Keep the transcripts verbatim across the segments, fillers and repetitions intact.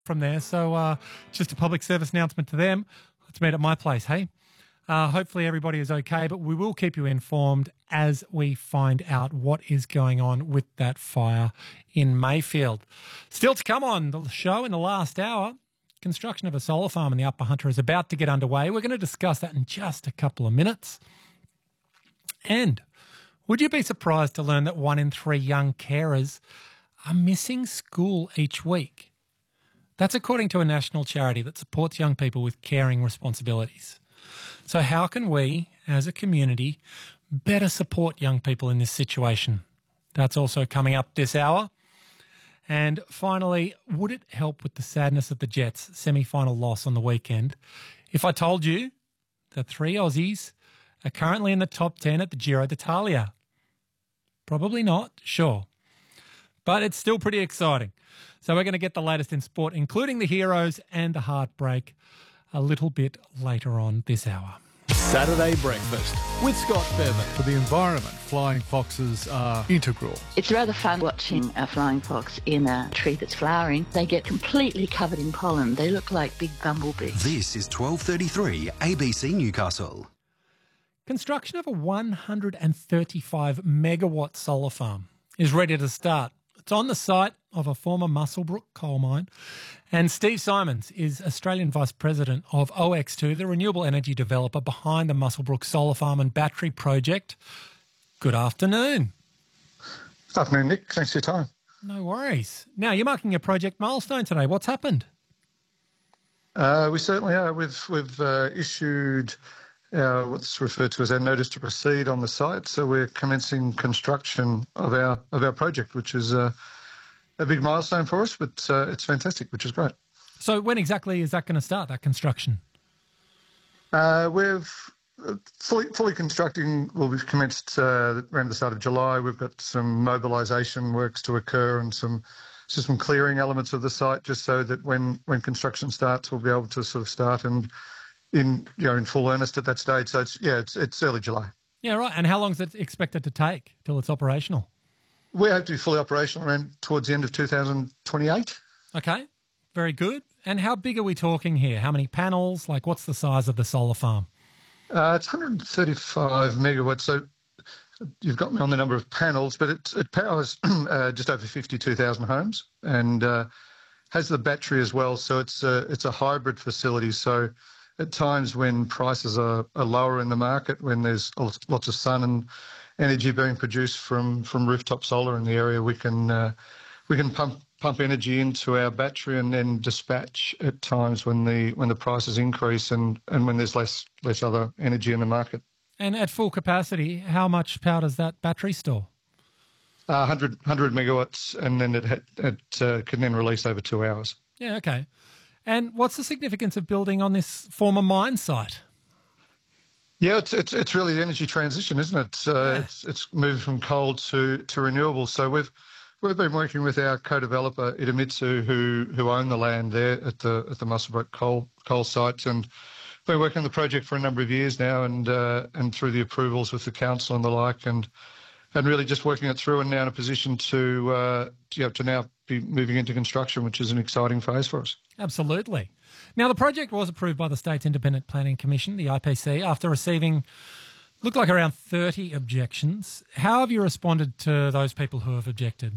from there. So uh, just a public service announcement to them. Let's meet at my place, hey? Uh, hopefully everybody is okay, but we will keep you informed as we find out what is going on with that fire in Mayfield. Still to come on the show in the last hour, construction of a solar farm in the Upper Hunter is about to get underway. We're going to discuss that in just a couple of minutes. And would you be surprised to learn that one in three young carers are missing school each week? That's according to a national charity that supports young people with caring responsibilities. So how can we, as a community, better support young people in this situation? That's also coming up this hour. And finally, would it help with the sadness of the Jets' semi-final loss on the weekend if I told you that three Aussies are currently in the top ten at the Giro d'Italia? Probably not, sure. But it's still pretty exciting. So we're going to get the latest in sport, including the heroes and the heartbreak, a little bit later on this hour. Saturday Breakfast with Scott Bevan. For the environment, flying foxes are integral. It's rather fun watching a flying fox in a tree that's flowering. They get completely covered in pollen. They look like big bumblebees. This is twelve thirty-three A B C Newcastle. Construction of a one hundred thirty-five megawatt solar farm is ready to start. It's on the site of a former Muswellbrook coal mine. And Steve Simons is Australian Vice President of O X two, the renewable energy developer behind the Muswellbrook Solar Farm and Battery Project. Good afternoon. Good afternoon, Nick. Thanks for your time. No worries. Now, you're marking a project milestone today. What's happened? Uh, we certainly are. We've, we've uh, issued our, what's referred to as our notice to proceed on the site. So we're commencing construction of our of our project, which is uh, a big milestone for us, but uh, it's fantastic, which is great. So when exactly is that going to start, that construction? Uh, we've fully, fully constructing will be commenced uh, around the start of July. We've got some mobilisation works to occur and some just some clearing elements of the site, just so that when, when construction starts, we'll be able to sort of start and in you know in full earnest at that stage. So it's yeah, it's it's early July. Yeah, right. And how long is it expected to take till it's operational? We hope to be fully operational around towards the end of two thousand twenty-eight. Okay, very good. And how big are we talking here? How many panels? Like, what's the size of the solar farm? Uh, it's one hundred thirty-five megawatts. So you've got me on the number of panels, but it, it powers uh, just over fifty-two thousand homes and uh, has the battery as well. So it's a, it's a hybrid facility. So at times when prices are, are lower in the market, when there's lots of sun and energy being produced from, from rooftop solar in the area, we can uh, we can pump pump energy into our battery and then dispatch at times when the when the prices increase and, and when there's less less other energy in the market. And at full capacity, how much power does that battery store? Uh, one hundred, one hundred megawatts, and then it, it uh, can then release over two hours. Yeah, okay. And what's the significance of building on this former mine site? Yeah, it's it's, it's really the energy transition, isn't it? Uh, yeah. It's it's moved from coal to, to renewables. So we've we've been working with our co-developer Idemitsu, who who own the land there at the at the Muswellbrook coal coal site, and been working on the project for a number of years now, and uh, and through the approvals with the council and the like, and and really just working it through, and now in a position to uh, you know, to now be moving into construction, which is an exciting phase for us. Absolutely. Now, the project was approved by the State's Independent Planning Commission, the I P C, after receiving, looked like around thirty objections. How have you responded to those people who have objected?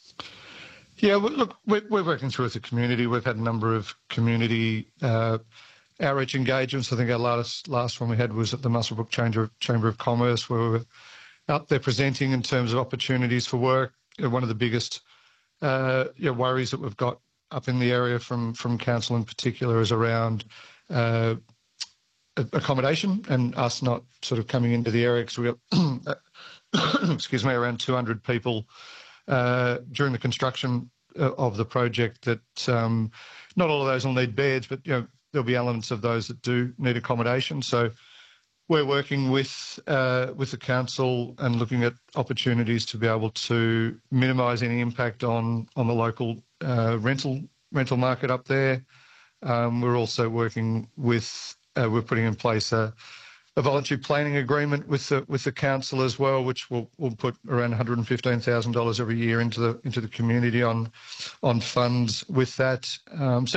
Yeah, well, look, we're, we're working through with the community. We've had a number of community uh, outreach engagements. I think our last last one we had was at the Muswellbrook Chamber, Chamber of Commerce, where we were out there presenting in terms of opportunities for work. You know, one of the biggest uh, you know, worries that we've got up in the area from, from council in particular is around uh, accommodation and us not sort of coming into the area, because we've got, excuse me, around two hundred people uh, during the construction of the project that um, not all of those will need beds, but you know there'll be elements of those that do need accommodation. So we're working with uh, with the council and looking at opportunities to be able to minimise any impact on on the local uh, rental rental market up there. Um, we're also working with uh, we're putting in place a a voluntary planning agreement with the with the council as well, which will will put around one hundred fifteen thousand dollars every year into the into the community on on funds with that. Um, so